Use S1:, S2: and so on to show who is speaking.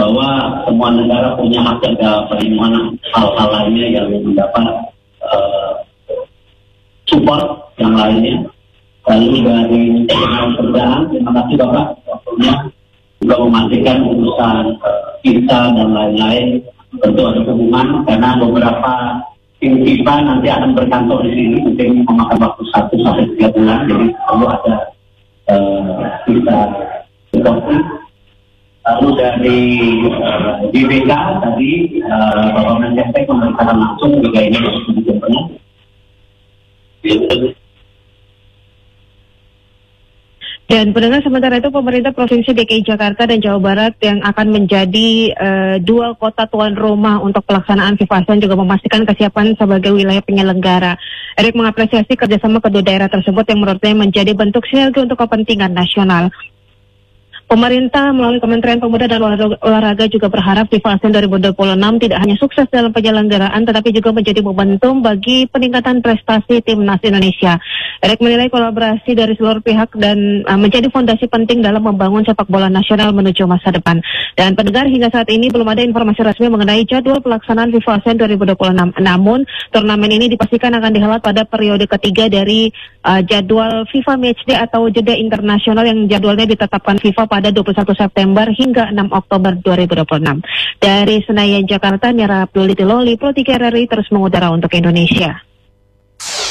S1: bahwa semua negara punya hak jaga perlindungan hal-hal lainnya yang mendapat support yang lainnya. Lalu dari kerjaan, terima kasih Bapak waktunya juga memastikan urusan visa dan lain-lain tentu ada hubungan karena beberapa tim FIFA nanti akan berkantor di sini mungkin memakan waktu 1 sampai 3 bulan, jadi perlu ada visa seperti. Lalu dari BPK tadi Bapak Menjepek memerintahkan langsung juga ini harus dijalankan.
S2: Dan pendengar, sementara itu pemerintah Provinsi DKI Jakarta dan Jawa Barat yang akan menjadi dua kota tuan rumah untuk pelaksanaan FIFA ASEAN juga memastikan kesiapan sebagai wilayah penyelenggara. Erick mengapresiasi kerjasama kedua daerah tersebut yang menurutnya menjadi bentuk sinergi untuk kepentingan nasional. Pemerintah melalui Kementerian Pemuda dan Olahraga juga berharap FIFA ASEAN 2026 tidak hanya sukses dalam penyelenggaraan tetapi juga menjadi momentum bagi peningkatan prestasi timnas Indonesia. Erick menilai kolaborasi dari seluruh pihak dan menjadi fondasi penting dalam membangun sepak bola nasional menuju masa depan. Dan pendengar, hingga saat ini belum ada informasi resmi mengenai jadwal pelaksanaan FIFA ASEAN 2026. Namun turnamen ini dipastikan akan dihelat pada periode ketiga dari jadwal FIFA Matchday atau jeda internasional yang jadwalnya ditetapkan FIFA pada 21 September hingga 6 Oktober 2026. Dari Senayan, Jakarta, Mira Abdul Loli, Pro 3 RRI terus mengudara untuk Indonesia.